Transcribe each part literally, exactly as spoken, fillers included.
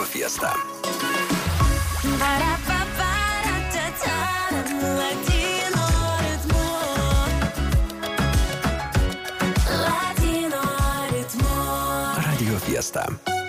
Radio Fiesta. Radio Fiesta.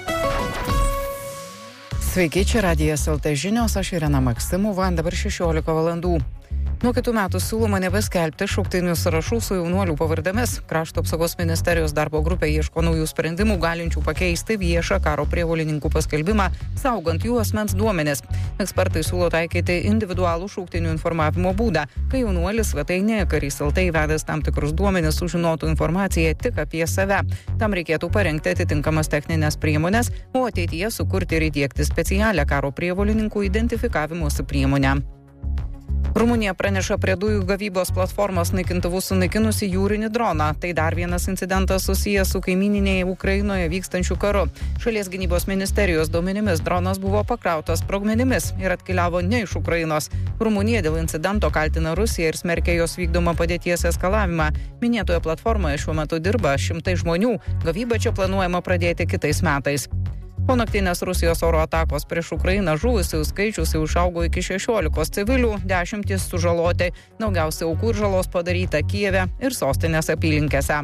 Sveiki, čia Radijas L T žinios, aš Irena Maksimova, dabar šešiolika valandų. Nuo kitų metų siūloma nebeskelbti šauktinių sąrašų su jaunuolių pavardėmis. Krašto apsaugos ministerijos darbo grupė ieško naujų sprendimų, galinčių pakeisti viešą karo prievolininkų paskelbimą, saugant jų asmens duomenis. Ekspertai siūlo taikyti individualų šauktinių informavimo būdą, kai jaunuolis svetainėje Karys L T įvedęs tam tikrus duomenis sužinotų informaciją tik apie save. Tam reikėtų parengti atitinkamas techninės priemonės, o ateityje sukurti ir įdiegti specialią karo prievolininkų identifikavimosi priemonę. Rumunija praneša prie dujų gavybos platformos naikintuvus sunaikinusi jūrinį droną. Tai dar vienas incidentas susijęs su kaimyninėje Ukrainoje vykstančiu karu. Šalies gynybos ministerijos duomenimis dronas buvo pakrautas sprogmenimis ir atkeliavo ne iš Ukrainos. Rumunija dėl incidento kaltina Rusiją ir smerkia jos vykdomą padėties eskalavimą. Minėtoje platformoje šiuo metu dirba šimtai žmonių. Gavybą čia planuojama pradėti kitais metais. Po naktinės Rusijos oro atakos prieš Ukrainą žuvusių skaičius jau išaugo iki šešiolikos civilių, dešimtys sužaloti, daugiausiai aukų ir žalos padaryta Kijeve ir sostinės apylinkėse.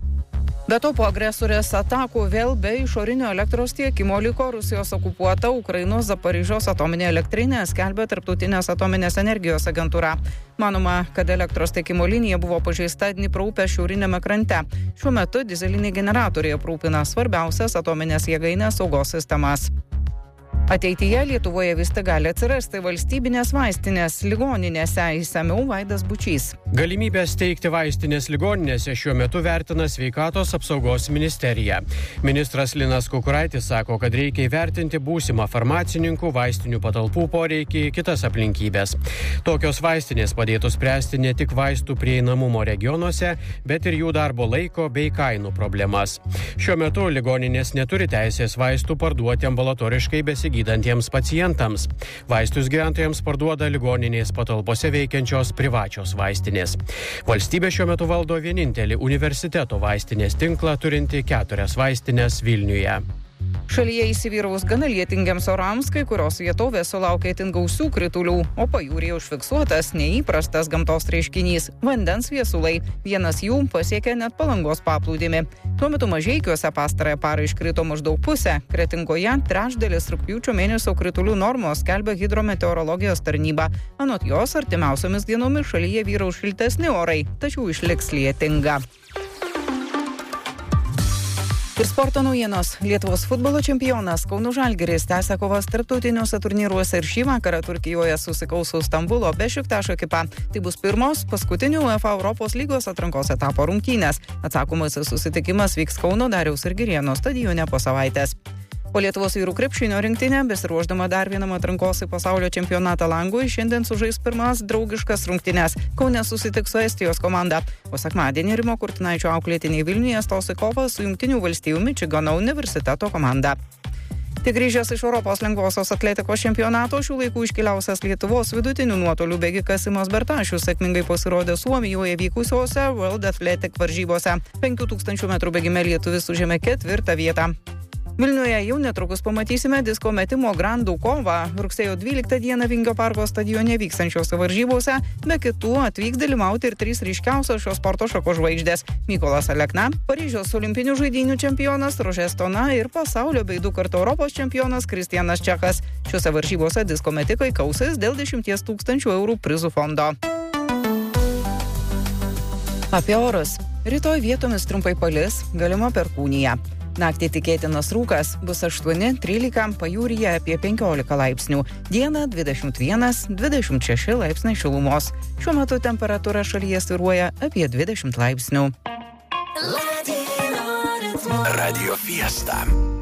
Be to, po agresorės atakų vėl be išorinio elektros tiekimo liko Rusijos okupuota Ukrainos Zaporižės atominė elektrinė, skelbia Tarptautinės atominės energijos agentūra. Manoma, kad elektros tiekimo linija buvo pažeista Dnipro upės šiauriniame krante. Šiuo metu dizeliniai generatoriai aprūpina svarbiausias atominės jėgainės saugos sistemas. Ateityje Lietuvoje vis tik gali atsirasti valstybinės vaistinės ligoninėse, išsamiau Vaidas Bučys. Galimybę steigti vaistinės ligoninėse šiuo metu vertina Sveikatos apsaugos ministerija. Ministras Linas Kukuraitis sako, kad reikia įvertinti būsimą farmacininkų, vaistinių patalpų poreikį, kitas aplinkybės. Tokios vaistinės padėtų spręsti ne tik vaistų prieinamumo regionuose, bet ir jų darbo laiko bei kainų problemas. Šiuo metu ligoninės neturi teisės vaistų parduoti ambulatoriškai besigydantiems pacientams. Vaistus gyventojams parduoda ligoninės patalpose veikiančios privačios vaistinės. Valstybė šiuo metu valdo vienintelį universiteto vaistinės tinklą turinti keturias vaistinės Vilniuje. Šalyje įsivyraus gana lietingiams orams, kai kurios vietovės sulaukia itin gausių kritulių, o pajūryje užfiksuotas neįprastas gamtos reiškinys – vandens viesulai. Vienas jų pasiekė net Palangos paplūdimį. Tuo metu Mažeikiuose pastarąją parą iškrito maždaug pusę, Kretingoje trečdalis rugpjūčio mėnesio kritulių normos, skelbia hidrometeorologijos tarnyba. Anot jos, artimiausiomis dienomis šalyje vyraus šiltesni orai, tačiau išliks lietinga. Ir sporto naujienos. Lietuvos futbolo čempionas Kauno Žalgiris tęsia kovas tarptautiniuose turnyruose ir šį vakarą Turkijoje susikaus su Stambulo Bešiktašo ekipa. Tai bus pirmos paskutinių UEFA Europos lygos atrankos etapo rungtynės. Atsakomasis susitikimas vyks Kauno Dariaus ir Girėno stadione po savaitės. O Lietuvos vyrų krepšinio rinktinė, besiruošdama dar vienam atrankos į pasaulio čempionatą langui, šiandien sužais pirmas draugiškas rungtynes. Kaune susitiks su Estijos komanda. O sekmadienį Rimo Kurtinaičio auklėtiniai Vilniuje stos į kovą su Jungtinių valstijų Mičigano universiteto komanda. Tik grįžęs iš Europos lengvosios atletikos čempionato šių laikų iškiliausias Lietuvos vidutinių nuotolių bėgikas Simas Bertašius sėkmingai pasirodė Suomijoje vykusiuose World Athletic varžybose. penkių tūkstančių metrų bėgime lietuvis užėmė ketvirtą vietą. Vilniuje jau netrukus pamatysime disko metimo grandų kovą. Rugsėjo dvyliktą dieną Vingio parko stadione vykstančiose varžybose, be kitų atvyks dalyvauti ir trys ryškiausios šios sporto šakos žvaigždės – Mykolas Alekna, Paryžiaus olimpinių žaidynių čempionas Rožė Stona ir pasaulio bei du kartų Europos čempionas Kristianas Čechas. Šiuose varžybose disko metikai kausis dėl dešimties tūkstančių eurų prizų fondo. Apie orus. Rytoj vietomis trumpai palis, galima perkūnija. Naktį tikėtinas rūkas, bus aštuoni trylika, pajūryje apie penkiolika laipsnių. Dieną dvidešimt vienas dvidešimt šeši laipsniai šilumos. Šiuo metu temperatūra šalyje svyruoja apie dvidešimt laipsnių. Radio Fiesta.